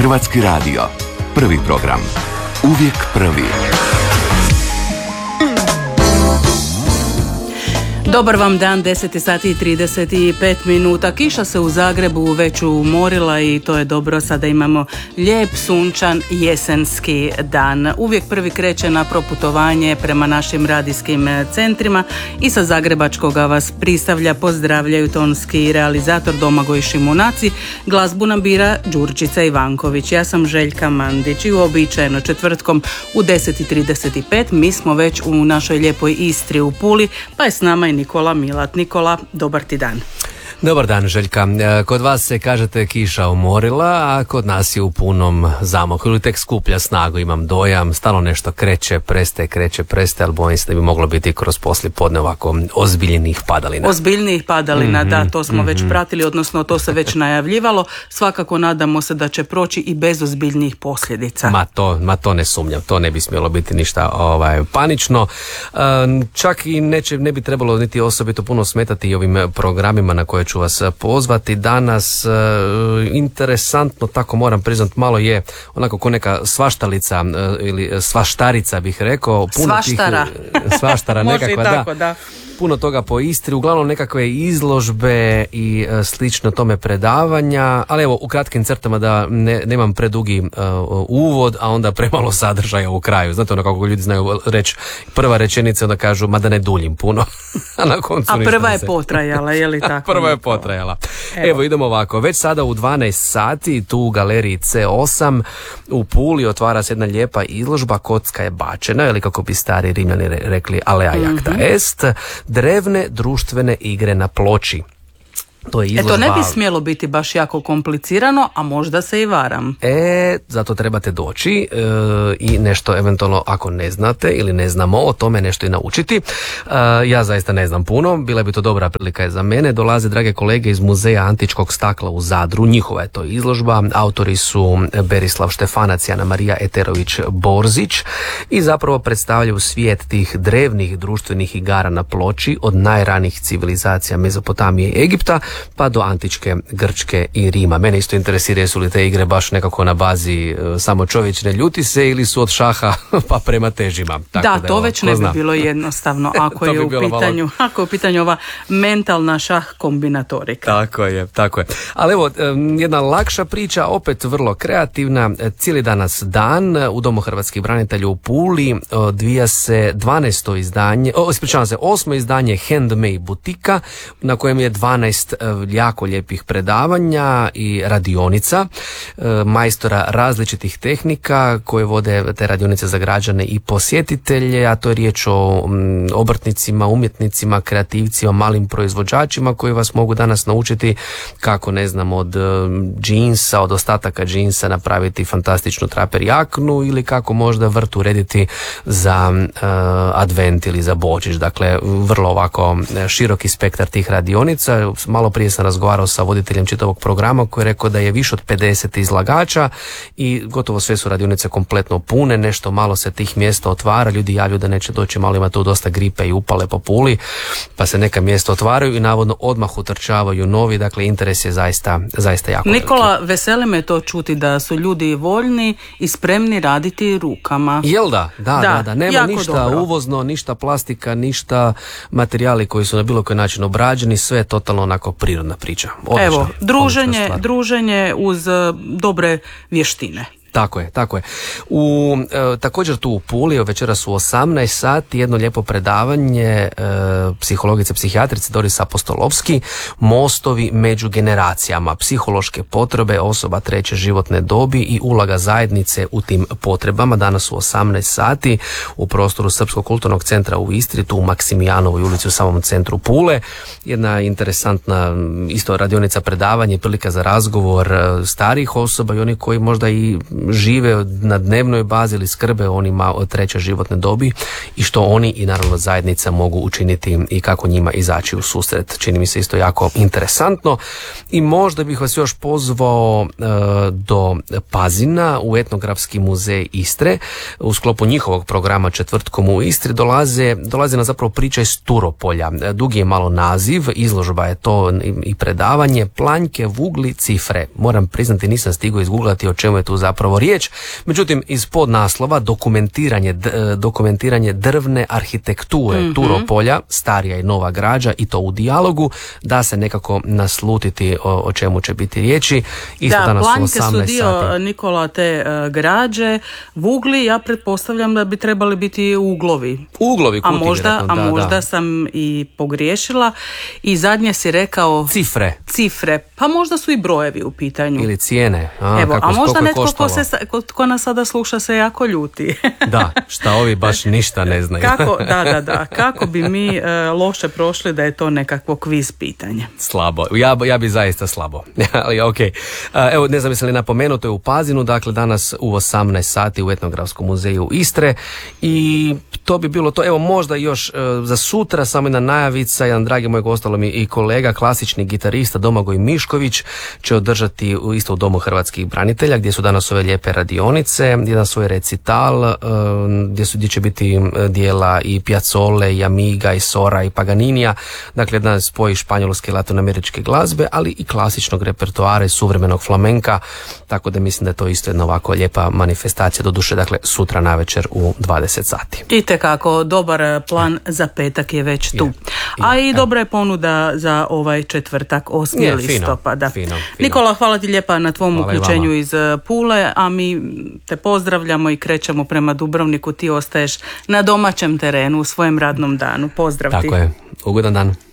Hrvatski radio. Prvi program. Uvijek prvi. Dobar vam dan, 10 sati i 35 minuta. Kiša se u Zagrebu već umorila i to je dobro. Sada imamo lijep, sunčan, jesenski dan. Uvijek prvi kreće na proputovanje prema našim radijskim centrima i sa Zagrebačkoga vas pristavlja, pozdravljaju tonski realizator Domagoj Šimunaci, glazbu nam bira Đurđica Ivanković. Ja sam Željka Mandić i uobičajeno četvrtkom u 10:35 mi smo već u našoj lijepoj Istri u Puli, pa je s nama i Nikola Milat. Nikola, dobar ti dan. Dobar dan, Željka. Kod vas se, kažete, kiša umorila, a kod nas je u punom zamahu ili tek skuplja snagu, imam dojam. Stalno nešto kreće, prestaje, ali bojim se da bi moglo biti kroz poslijepodne ovako ozbiljnih padalina. Ozbiljnih padalina, da, to smo već pratili, odnosno to se već najavljivalo. Svakako nadamo se da će proći i bez ozbiljnih posljedica. Ma to ne sumnjam, to ne bi smjelo biti ništa panično. Čak i ne bi trebalo niti osobito puno smetati i ovim programima na koje ću vas pozvati danas. Interesantno, tako moram priznati, malo je onako ko neka svaštalica ili svaštarica bih rekao. Svaštara nekakva, tako, da. Puno toga po Istri, uglavnom nekakve izložbe i slično tome predavanja, ali evo u kratkim crtama da nemam predugi uvod, a onda premalo sadržaja u kraju. Znate ono kako ljudi znaju reći prva rečenica, onda kažu ma da ne duljim puno. A na koncu prva je potrajala, je li tako? Prva je potrajala. Evo idemo ovako, već sada u 12 sati tu u galeriji C8 u Puli otvara se jedna lijepa izložba Kocka je bačena, ili kako bi stari Rimljani rekli alea jacta est, drevne društvene igre na ploči. To je izložba. To ne bi smjelo biti baš jako komplicirano, a možda se i varam. Zato trebate doći i nešto eventualno, ako ne znate ili ne znamo o tome, nešto i naučiti. Ja zaista ne znam puno, bila bi to dobra prilika za mene. Dolaze drage kolege iz Muzeja antičkog stakla u Zadru, njihova je to izložba. Autori su Berislav Štefanac i Ana Marija Eterović-Borzić i zapravo predstavljaju svijet tih drevnih društvenih igara na ploči od najranijih civilizacija Mezopotamije i Egipta pa do antičke Grčke i Rima. Mene isto interesira su li te igre baš nekako na bazi samo čovječ ne ljuti se ili su od šaha pa prema težima. Tako da, to već ne bi bilo jednostavno ako je u pitanju ova mentalna šah kombinatorika. Tako je. Ali evo, jedna lakša priča, opet vrlo kreativna. Cijeli danas dan u Domu hrvatskih branitelja u Puli odvija se 8. izdanje Handmade butika na kojem je 12 jako lijepih predavanja i radionica majstora različitih tehnika koje vode te radionice za građane i posjetitelje, a to je riječ o obrtnicima, umjetnicima, kreativcima, malim proizvođačima koji vas mogu danas naučiti kako, ne znam, od džinsa, od ostataka džinsa napraviti fantastičnu traper jaknu ili kako možda vrt urediti za advent ili za Božić. Dakle, vrlo ovako široki spektar tih radionica. Malo prije sam razgovarao sa voditeljem čitavog programa koji je rekao da je više od 50 izlagača i gotovo sve su radionice kompletno pune, nešto malo se tih mjesta otvara, ljudi javljaju da neće doći, malo ima tu dosta gripe i upale po Puli, pa se neka mjesta otvaraju i navodno odmah utrčavaju novi, dakle interes je zaista jako Nikola, veliki. veseli me to čuti da su ljudi voljni i spremni raditi rukama. Jel da? Da. Nema ništa dobro. Uvozno, ništa plastika, ništa materijali koji su na bilo koji način obrađeni, sve je totalno onako prirodna priča. Evo, druženje uz dobre vještine. Tako je. Također tu u Puli večeras u 18 sati jedno lijepo predavanje psihologice, psihijatrice Doris Apostolovski, mostovi među generacijama, psihološke potrebe osoba treće životne dobi i uloga zajednice u tim potrebama. Danas u 18 sati u prostoru Srpskog kulturnog centra u Istri, tu u Maksimijanovoj ulici u samom centru Pule. Jedna interesantna isto radionica predavanje, prilika za razgovor starijih osoba i oni koji možda i žive na dnevnoj bazi ili skrbe onima od treće životne dobi i što oni i naravno zajednica mogu učiniti i kako njima izaći u susret. Čini mi se isto jako interesantno i možda bih vas još pozvao do Pazina u Etnografski muzej Istre. U sklopu njihovog programa Četvrtkom u Istri dolaze na zapravo priča iz Turopolja. Dugi je malo naziv, izložba je to i predavanje, planjke, vugli, cifre. Moram priznati, nisam stigao izgooglati o čemu je tu zapravo riječ. Međutim, iz podnaslova dokumentiranje drvne arhitekture Turopolja, starija i nova građa i to u dijalogu, da se nekako naslutiti o čemu će biti riječi. Isto danas planjke u 18 su dio sati. Nikola te građe. Vugli, ja pretpostavljam da bi trebali biti uglovi. Uglovi, kuti, a možda sam i pogriješila. I zadnje si rekao cifre, pa možda su i brojevi u pitanju. Ili cijene. A možda netko ko nas sada sluša se jako ljuti. Da, šta ovi baš ništa ne znaju. Kako bi mi loše prošli da je to nekakvo kviz pitanje. Slabo, ja bi zaista slabo. Ali okej. Evo, ne znam jesi li napomenuto, je u Pazinu, dakle danas u 18 sati u Etnografskom muzeju Istre i to bi bilo to. Evo, možda još za sutra samo jedna najavica, jedan dragi moj ostalom i kolega, klasični gitarista Domagoj Mišković će održati isto u Domu hrvatskih branitelja gdje su danas ove lijepe radionice, jedan svoj recital gdje će biti dijela i Piazzole, i Amiga, i Sora, i Paganinija, dakle jedan spoj španjolske i latinoameričke glazbe, ali i klasičnog repertoara i suvremenog flamenka, tako da mislim da je to isto jedna ovako lijepa manifestacija, doduše dakle sutra navečer u 20 sati. Itekako dobar plan za petak je već tu. A i dobra je ponuda za ovaj četvrtak 8. listopada. Fino. Nikola, hvala ti lijepa na tvom uključenju iz Pule, a mi te pozdravljamo i krećemo prema Dubrovniku. Ti ostaješ na domaćem terenu u svojem radnom danu. Pozdrav ti. Tako je. Ugodan dan.